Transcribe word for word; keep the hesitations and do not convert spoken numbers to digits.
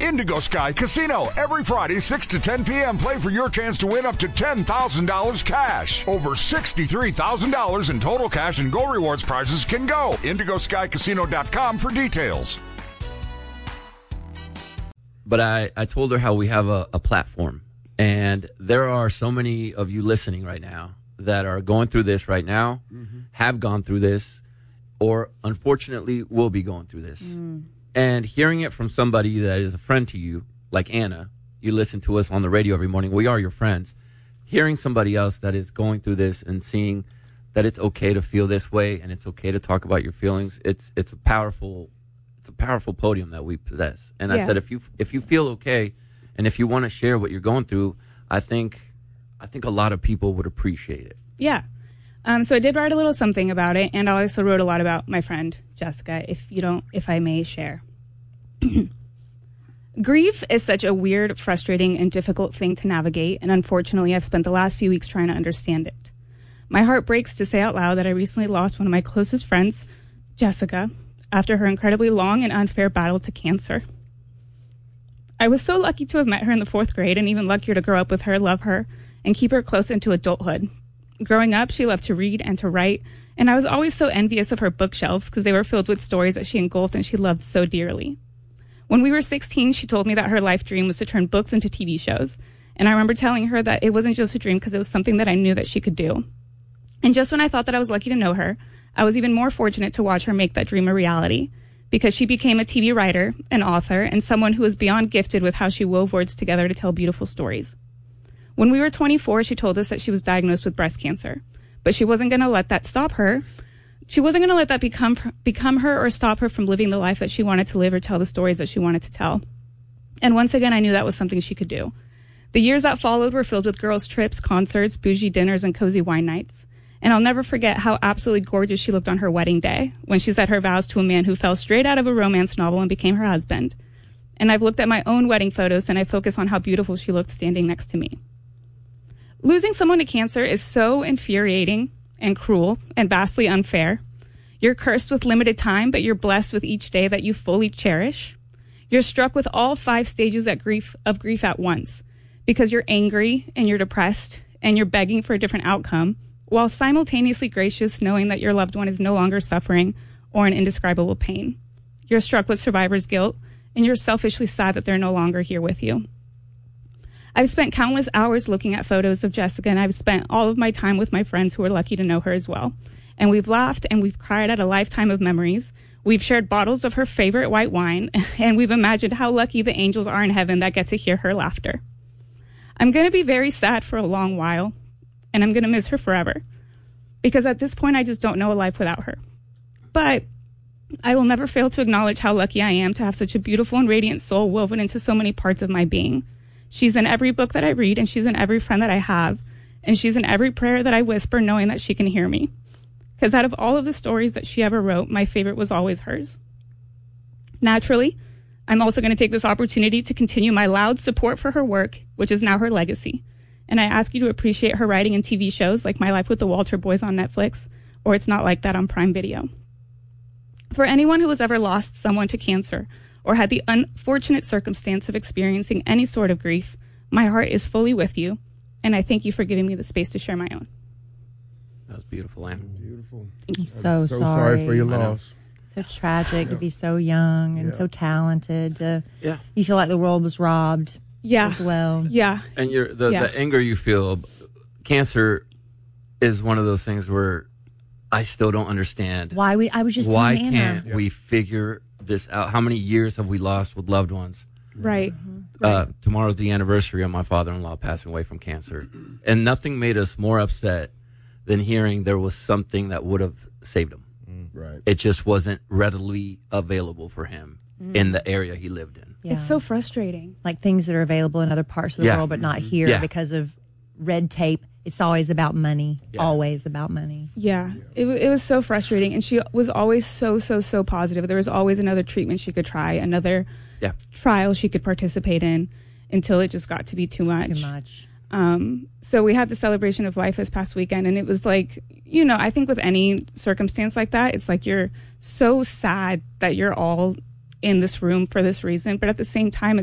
Indigo Sky Casino. Every Friday, six to ten p.m. Play for your chance to win up to ten thousand dollars cash. Over sixty-three thousand dollars in total cash and Go Rewards prizes can go. indigo sky casino dot com for details. But I, I told her how we have a, a platform. And there are so many of you listening right now that are going through this right now, mm-hmm. have gone through this, or unfortunately will be going through this. Mm. And hearing it from somebody that is a friend to you, like Anna, you listen to us on the radio every morning. We are your friends. Hearing somebody else that is going through this and seeing that it's okay to feel this way and it's okay to talk about your feelings, it's it's a powerful it's a powerful podium that we possess. And yeah. I said, if you if you feel okay and if you want to share what you're going through, I think I think a lot of people would appreciate it. Yeah. Um, so I did write a little something about it, and I also wrote a lot about my friend Jessica, if you don't, if I may share. Grief is such a weird, frustrating, and difficult thing to navigate, and unfortunately, I've spent the last few weeks trying to understand it. My heart breaks to say out loud that I recently lost one of my closest friends, Jessica, after her incredibly long and unfair battle to cancer. I was so lucky to have met her in the fourth grade, and even luckier to grow up with her, love her, and keep her close into adulthood. Growing up, she loved to read and to write, and I was always so envious of her bookshelves because they were filled with stories that she engulfed and she loved so dearly. When we were sixteen, she told me that her life dream was to turn books into T V shows. And I remember telling her that it wasn't just a dream because it was something that I knew that she could do. And just when I thought that I was lucky to know her, I was even more fortunate to watch her make that dream a reality, because she became a T V writer, an author, and someone who was beyond gifted with how she wove words together to tell beautiful stories. When we were twenty-four, she told us that she was diagnosed with breast cancer, but she wasn't going to let that stop her. She wasn't going to let that become become her or stop her from living the life that she wanted to live or tell the stories that she wanted to tell. And once again, I knew that was something she could do. The years that followed were filled with girls' trips, concerts, bougie dinners, and cozy wine nights. And I'll never forget how absolutely gorgeous she looked on her wedding day when she said her vows to a man who fell straight out of a romance novel and became her husband. And I've looked at my own wedding photos and I focus on how beautiful she looked standing next to me. Losing someone to cancer is so infuriating and cruel and vastly unfair. You're cursed with limited time, but you're blessed with each day that you fully cherish. You're struck with all five stages of grief, of grief at once, because you're angry and you're depressed and you're begging for a different outcome, while simultaneously gracious, knowing that your loved one is no longer suffering or in indescribable pain. You're struck with survivor's guilt, and you're selfishly sad that they're no longer here with you. I've spent countless hours looking at photos of Jessica, and I've spent all of my time with my friends who are lucky to know her as well. And we've laughed and we've cried at a lifetime of memories. We've shared bottles of her favorite white wine, and we've imagined how lucky the angels are in heaven that get to hear her laughter. I'm going to be very sad for a long while, and I'm going to miss her forever, because at this point, I just don't know a life without her. But I will never fail to acknowledge how lucky I am to have such a beautiful and radiant soul woven into so many parts of my being. She's in every book that I read, and she's in every friend that I have, and she's in every prayer that I whisper, knowing that she can hear me. Because out of all of the stories that she ever wrote, my favorite was always hers. Naturally, I'm also going to take this opportunity to continue my loud support for her work, which is now her legacy. And I ask you to appreciate her writing in T V shows like My Life with the Walter Boys on Netflix, or It's Not Like That on Prime Video. For anyone who has ever lost someone to cancer, or had the unfortunate circumstance of experiencing any sort of grief, my heart is fully with you, and I thank you for giving me the space to share my own. That was beautiful, Anne. Beautiful. I'm so, I'm so sorry. sorry for your loss. So tragic to be so young and Yeah. so talented. To, Yeah. You feel like the world was robbed Yeah. as well. Yeah. And you're, the, Yeah. the anger you feel, cancer is one of those things where I still don't understand. Why we? I was just Why telling Anna. can't we figure this out? How many years have we lost with loved ones? Right. Uh, right. tomorrow's the anniversary of my father-in-law passing away from cancer. And nothing made us more upset than hearing there was something that would have saved him. Right. It just wasn't readily available for him mm. in the area he lived in. Yeah. It's so frustrating. Like things that are available in other parts of the Yeah. world, but not here Yeah. because of red tape. It's always about money. Yeah. Always about money. Yeah, it, it was so frustrating. And she was always so, so, so positive. There was always another treatment she could try, another Yeah. trial she could participate in, until it just got to be too much. Too much. Um, so we had the celebration of life this past weekend, and it was like, you know, I think with any circumstance like that, it's like you're so sad that you're all in this room for this reason. But at the same time,